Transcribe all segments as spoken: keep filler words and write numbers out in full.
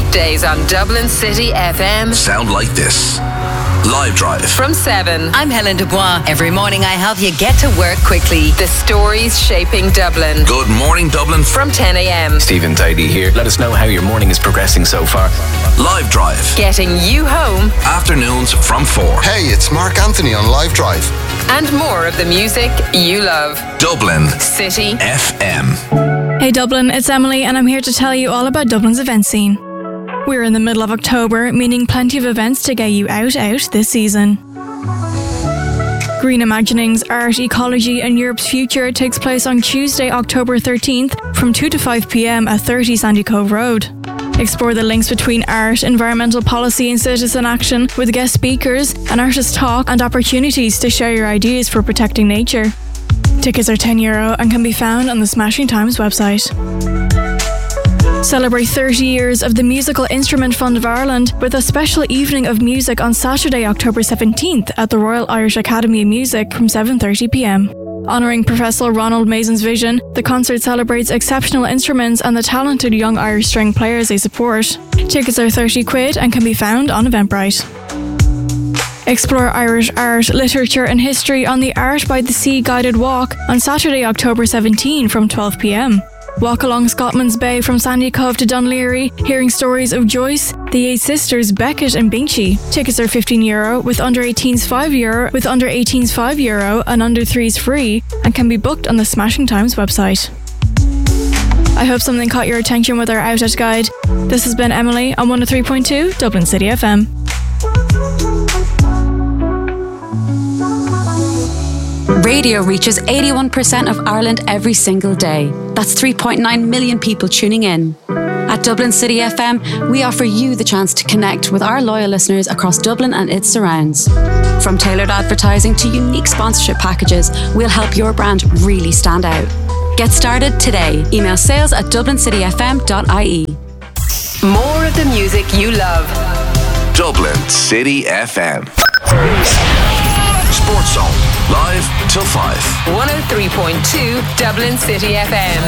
Weekdays on Dublin City F M sound like this. Live Drive from seven. I'm Helen Dubois. Every morning I help you get to work quickly. The stories shaping Dublin. Good morning, Dublin from ten a.m. Stephen Tidy here. Let us know how your morning is progressing so far. Live Drive. Getting you home. Afternoons from four. Hey, it's Mark Anthony on Live Drive. And more of the music you love. Dublin City F M. Hey Dublin, it's Emily and I'm here to tell you all about Dublin's event scene. We're in the middle of October, meaning plenty of events to get you out out this season. Green Imaginings, Art, Ecology and Europe's Future takes place on Tuesday, October thirteenth from two to five p.m. at thirty Sandy Cove Road. Explore the links between art, environmental policy and citizen action with guest speakers, an artist talk and opportunities to share your ideas for protecting nature. Tickets are ten euro and can be found on the Smashing Times website. Celebrate thirty years of the Musical Instrument Fund of Ireland with a special evening of music on Saturday, October seventeenth at the Royal Irish Academy of Music from seven thirty p.m. Honouring Professor Ronald Mason's vision, the concert celebrates exceptional instruments and the talented young Irish string players they support. Tickets are thirty quid and can be found on Eventbrite. Explore Irish art, literature and history on the Art by the Sea guided walk on Saturday, October seventeenth from twelve p.m. Walk along Scotland's Bay from Sandy Cove to Dunleary, hearing stories of Joyce, the Eight Sisters, Beckett and Binchy. Tickets are fifteen euro, with under eighteens five euro, with under eighteens five euro and under threes free, and can be booked on the Smashing Times website. I hope something caught your attention with our Out At Guide. This has been Emily on one oh three point two Dublin City F M. Radio reaches eighty-one percent of Ireland every single day. That's three point nine million people tuning in. At Dublin City F M, we offer you the chance to connect with our loyal listeners across Dublin and its surrounds. From tailored advertising to unique sponsorship packages, we'll help your brand really stand out. Get started today. Email sales at dublin city f m dot i e. More of the music you love. Dublin City F M. Sports Zone. Live till five. one oh three point two Dublin City F M.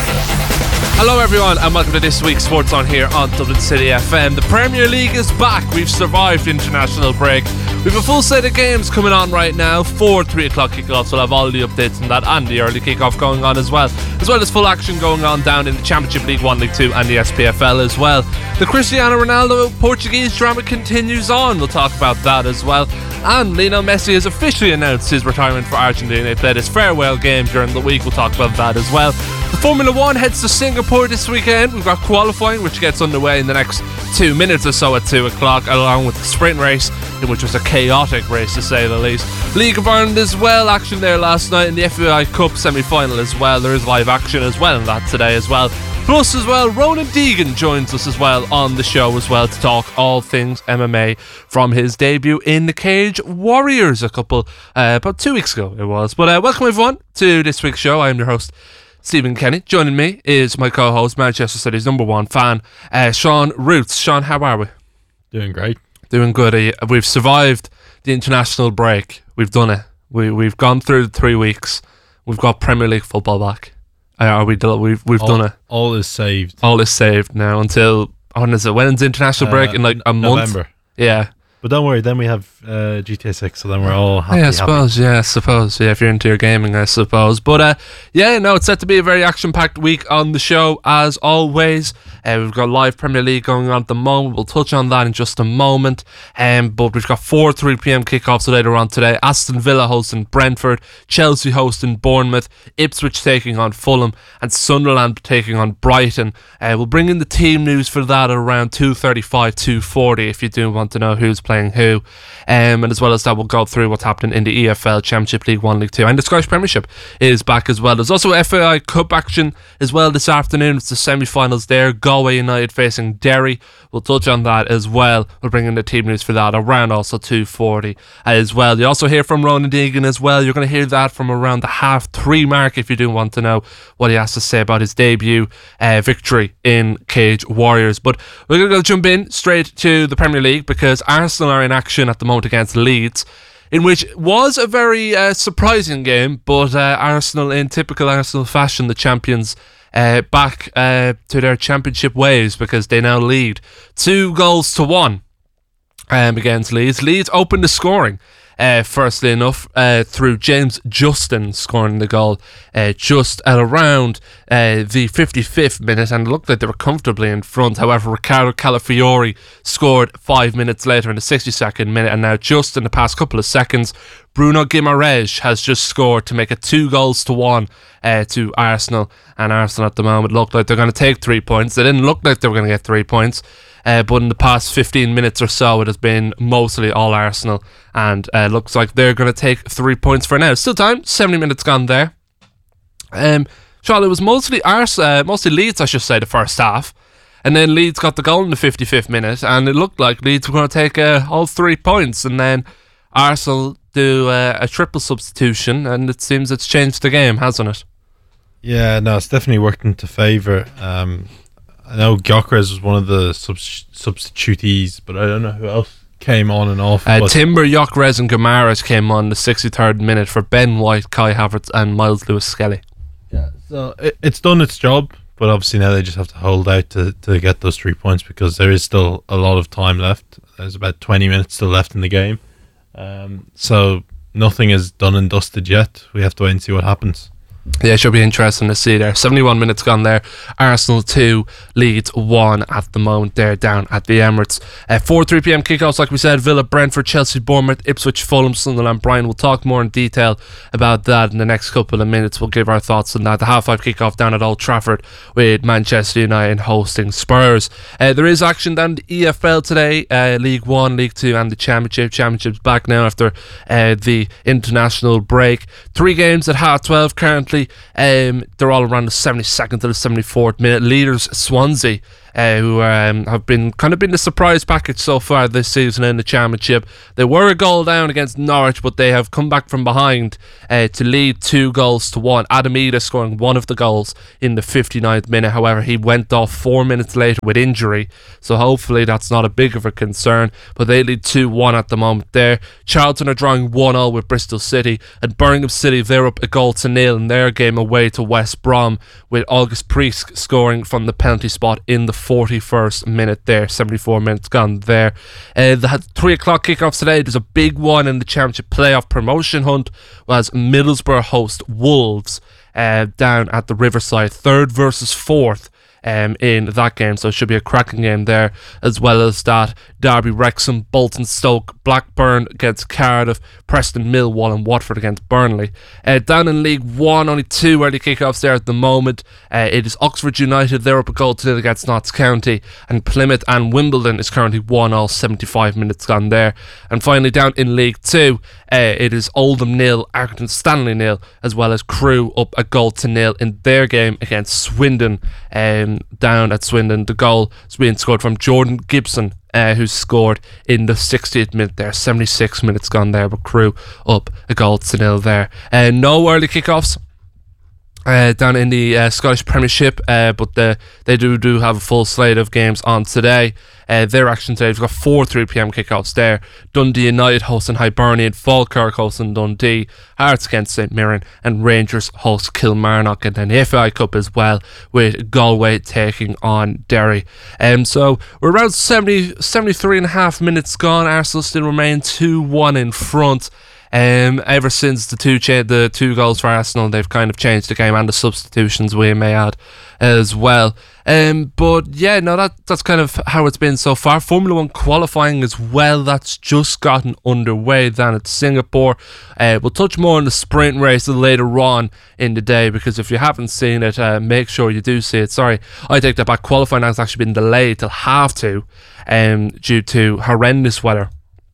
Hello everyone and welcome to this week's Sports On here on Dublin City F M. The Premier League is back. We've survived international break. We've a full set of games coming on right now. Four three o'clock kickoffs. We'll have all the updates on that and the early kickoff going on as well. As well as full action going on down in the Championship League one, League two and the S P F L as well. The Cristiano Ronaldo Portuguese drama continues on. We'll talk about that as well. And Lionel Messi has officially announced his retirement for Argentina. He played his farewell game during the week. We'll talk about that as well. The Formula One heads to Singapore this weekend. We've got qualifying, which gets underway in the next two minutes or so at two o'clock, along with the sprint race, in which was a chaotic race to say the least. League of Ireland as well, action there last night in the F A I Cup semi-final as well. There is live action as well in that today as well. Plus as well, Ronan Deegan joins us as well on the show as well to talk all things M M A from his debut in the Cage Warriors a couple, uh, about two weeks ago it was. But uh, welcome everyone to this week's show. I am your host, Stephen Kenny. Joining me is my co-host, Manchester City's number one fan, uh, Sean Roots. Sean, how are we? Doing great. Doing good. Uh, we've survived the international break. We've done it. We, we've gone through the three weeks. We've got Premier League football back. Uh, are we? We've we've all, done it. All is saved. All is saved now until when is it? When's international break? Uh, in like a November. month. Yeah. But don't worry, then we have uh, G T A six, so then we're all happy. Yeah, I suppose, happy. yeah, I suppose. Yeah, if you're into your gaming, I suppose. But uh, yeah, no, it's set to be a very action-packed week on the show, as always. Uh, we've got live Premier League going on at the moment. We'll touch on that in just a moment. Um, but we've got four three p.m. kickoffs later on today. Aston Villa hosting Brentford, Chelsea hosting Bournemouth, Ipswich taking on Fulham, and Sunderland taking on Brighton. Uh, we'll bring in the team news for that at around two thirty-five, two forty if you do want to know who's playing who, um, and as well as that we'll go through what's happening in the E F L, Championship League one, League two, and the Scottish Premiership is back as well. There's also F A I Cup action as well this afternoon. It's the semi-finals there, Galway United facing Derry. We'll touch on that as well. We'll bring in the team news for that around also two forty as well. You also hear from Ronan Deegan as well. You're going to hear that from around the half three mark if you do want to know what he has to say about his debut uh, victory in Cage Warriors. But we're going to go jump in straight to the Premier League because Arsenal are in action at the moment against Leeds, in which was a very uh, surprising game, but uh, Arsenal, in typical Arsenal fashion, the champions, uh, back uh, to their championship ways because they now lead two goals to one um, against Leeds. Leeds opened the scoring. Uh, firstly enough, uh, through James Justin scoring the goal uh, just at around uh, the fifty-fifth minute, and it looked like they were comfortably in front. However, Riccardo Calafiori scored five minutes later in the sixty-second minute, and now just in the past couple of seconds, Bruno Guimaraes has just scored to make it two goals to one uh, to Arsenal. And Arsenal at the moment look like they're going to take three points. They didn't look like they were going to get three points. Uh, but in the past fifteen minutes or so, it has been mostly all Arsenal, and uh, looks like they're going to take three points for now. Still time, seventy minutes gone there. Um, Charlotte, it was mostly Ars- uh, mostly Leeds, I should say, the first half, and then Leeds got the goal in the fifty-fifth minute, and it looked like Leeds were going to take uh, all three points, and then Arsenal do uh, a triple substitution, and it seems it's changed the game, hasn't it? Yeah, no, it's definitely worked into favour. Um, I know Gyökeres was one of the sub- substitutees, but I don't know who else came on and off. Uh, Timber, Gyökeres and Guimaraes came on the sixty-third minute for Ben White, Kai Havertz and Miles Lewis-Skelly. Yeah, so it, it's done its job, but obviously now they just have to hold out to, to get those three points because there is still a lot of time left. There's about twenty minutes still left in the game. Um, so nothing is done and dusted yet. We have to wait and see what happens. Yeah, it should be interesting to see there. seventy-one minutes gone there. Arsenal two, Leeds one at the moment there down at the Emirates. Uh, four three p.m. kickoffs, like we said, Villa, Brentford, Chelsea, Bournemouth, Ipswich, Fulham, Sunderland, Brian. We'll talk more in detail about that in the next couple of minutes. We'll give our thoughts on that. The half five kickoff down at Old Trafford with Manchester United hosting Spurs. Uh, there is action down the E F L today, uh, League One, League Two and the Championship. Championship's back now after uh, the international break. Three games at half twelve currently. Um, they're all around the seventy-second to the seventy-fourth minute. Leaders Swansea, uh, who um, have been kind of been the surprise package so far this season in the Championship. They were a goal down against Norwich, but they have come back from behind uh, to lead two goals to one. Adam Ida scoring one of the goals in the fifty-ninth minute. However, he went off four minutes later with injury, so hopefully that's not a big of a concern. But they lead two one at the moment there. Charlton are drawing one all with Bristol City, and Birmingham City, they're up a goal to nil in their game away to West Brom, with August Priest scoring from the penalty spot in the forty-first minute there. seventy-four minutes gone there. Uh, the three o'clock kickoffs today. There's a big one in the Championship playoff promotion hunt as Middlesbrough host Wolves uh, down at the Riverside. Third versus fourth Um, in that game, so it should be a cracking game there, as well as that Derby, Wrexham, Bolton, Stoke, Blackburn against Cardiff, Preston, Millwall and Watford against Burnley. Uh, down in League One, only two early kickoffs there at the moment. Uh, it is Oxford United, they're up a goal to nil against Notts County, and Plymouth and Wimbledon is currently one all, seventy-five minutes gone there. And finally down in League Two, uh, it is Oldham nil, Accrington Stanley nil, as well as Crewe up a goal to nil in their game against Swindon. Um, down at Swindon, the goal is being scored from Jordan Gibson, uh, who scored in the sixtieth minute there. seventy-six minutes gone there, but Crewe up a goal to nil there. Uh, no early kickoffs Uh, down in the uh, Scottish Premiership, uh, but the, they do do have a full slate of games on today. Uh, their action today, we've got four three p.m. kickoffs there. Dundee United hosting Hibernian, Falkirk hosting Dundee, Hearts against St Mirren, and Rangers host Kilmarnock, and then the F A I Cup as well, with Galway taking on Derry. Um, so we're around seventy, seventy-three and a half minutes gone. Arsenal still remain two one in front. Um, ever since the two cha- the two goals for Arsenal, they've kind of changed the game, and the substitutions we may add as well. Um, but yeah, no, that that's kind of how it's been so far. Formula One qualifying as well, that's just gotten underway down at Singapore. Uh, we'll touch more on the sprint race later on in the day, because if you haven't seen it, uh, make sure you do see it. Sorry, I take that back. Qualifying has actually been delayed till half two, um, due to horrendous weather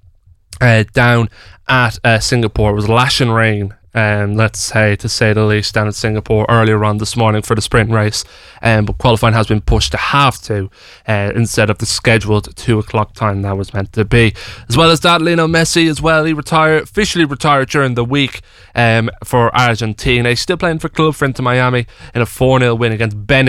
uh, down at uh, Singapore. It was lashing rain, um, let's say, to say the least, down at Singapore earlier on this morning for the sprint race, um, but qualifying has been pushed to half two uh, instead of the scheduled two o'clock time that was meant to be. As well as that, Lionel Messi as well, he retired, officially retired during the week um, for Argentina. He's still playing for club for Inter Miami in a four nil win against Benin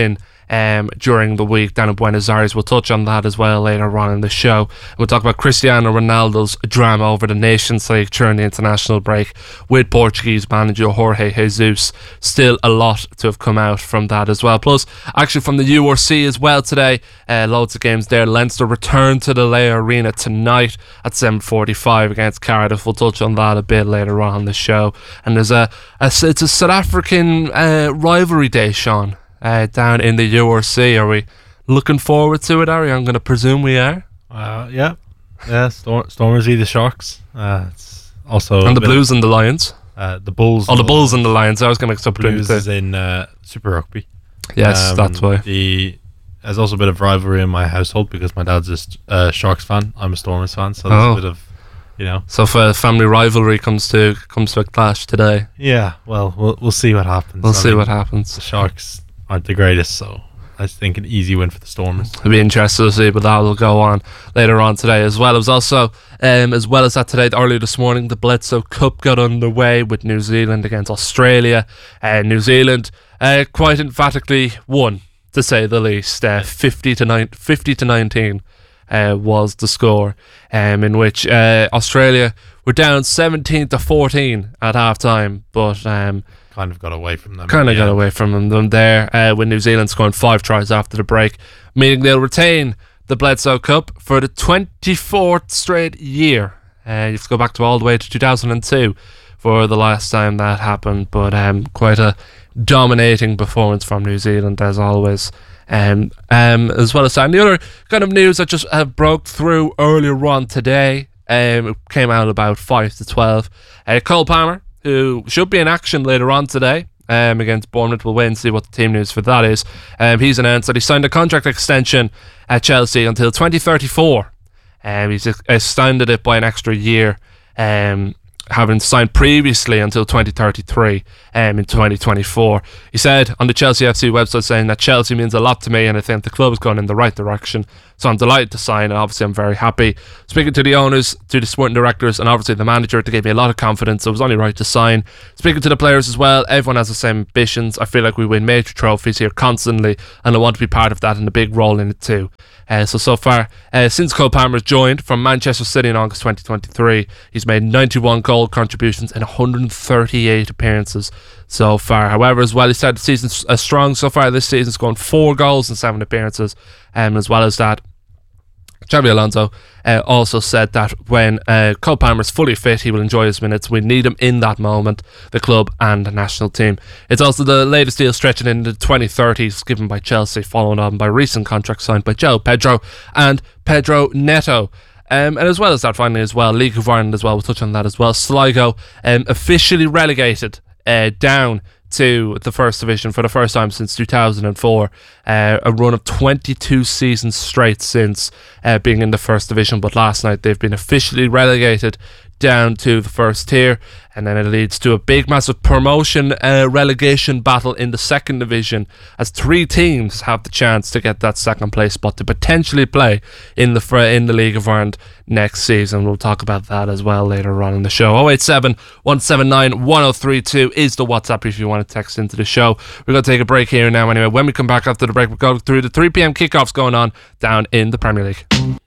um, during the week down in Buenos Aires. We'll touch on that as well later on in the show. We'll talk about Cristiano Ronaldo's drama over the Nations League during the international break with Portuguese manager Jorge Jesus. Still a lot to have come out from that as well. Plus, actually from the U R C as well today, uh, loads of games there. Leinster return to the Leia Arena tonight at seven forty-five against Cardiff. We'll touch on that a bit later on in the show. And there's a, a it's a South African uh, rivalry day, Sean. Uh, down in the U R C. Are we looking forward to it, Ari? I'm going to presume we are. Uh, yeah. Yeah, Storm- Stormers v the Sharks. Uh, it's also and the Blues and the Lions. Uh, the Bulls. Oh, the Bulls and the Lions. I was going to mix up Blues is in uh, Super Rugby. Yes, um, that's why. The There's also a bit of rivalry in my household because my dad's a uh, Sharks fan. I'm a Stormers fan, so there's oh. a bit of, you know. So if a family rivalry comes to comes to a clash today. Yeah, well, we'll, we'll see what happens. We'll I see mean, what happens. The Sharks aren't the greatest, so I think an easy win for the Stormers. It'll be interesting to see, but that will go on later on today as well. It was also, um, as well as that today, earlier this morning, the Bledsoe Cup got underway with New Zealand against Australia. Uh, New Zealand uh, quite emphatically won, to say the least. Uh, fifty to nine, fifty to nineteen uh, was the score, um, in which uh, Australia were down seventeen to fourteen at half time, but um, kind of got away from them. Kind of yeah. got away from them, them there uh, with New Zealand scoring five tries after the break, meaning they'll retain the Bledsoe Cup for the twenty-fourth straight year. Uh, you have to go back to all the way to two thousand two for the last time that happened, but um, quite a dominating performance from New Zealand as always. Um, um, as well as that, and the other kind of news that just uh, broke through earlier on today, um, it came out about five to twelve. Uh, Cole Palmer, who should be in action later on today um, against Bournemouth. We'll wait and see what the team news for that is. Um, he's announced that he signed a contract extension at Chelsea until twenty thirty-four. Um, he's extended it by an extra year, um, having signed previously until twenty thirty-three um, in twenty twenty-four. He said on the Chelsea F C website saying that Chelsea means a lot to me and I think the club is going in the right direction. So I'm delighted to sign, and obviously I'm very happy. Speaking to the owners, to the sporting directors, and obviously the manager, to give me a lot of confidence, so it was only right to sign. Speaking to the players as well, everyone has the same ambitions. I feel like we win major trophies here constantly, and I want to be part of that and a big role in it too. Uh, so, so far, uh, since Cole Palmer's joined from Manchester City in August twenty twenty-three, he's made ninety-one goal contributions in one hundred thirty-eight appearances so far. However, as well, he started the season uh, strong so far this season, scoring four goals in seven appearances. Um, as well as that, Xabi Alonso uh, also said that when uh, Cole Palmer's fully fit, he will enjoy his minutes. We need him in that moment, the club and the national team. It's also the latest deal stretching into the twenty thirties given by Chelsea, following on by recent contracts signed by João Pedro and Pedro Neto. Um, and as well as that, finally as well, League of Ireland as well, we'll touch on that as well. Sligo um, officially relegated uh, down to the first division for the first time since two thousand four, uh, a run of twenty-two seasons straight since uh, being in the first division, but last night they've been officially relegated down to the first tier, and then it leads to a big massive promotion uh, relegation battle in the second division, as three teams have the chance to get that second place spot to potentially play in the fr- in the League of Ireland next season. We'll talk about that as well later on in the show. oh eight seven, one seven nine, one oh three two is the WhatsApp if you want to text into the show. We're going to take a break here now anyway. When we come back after the break, we'll go through the three p.m. kickoffs going on down in the Premier League.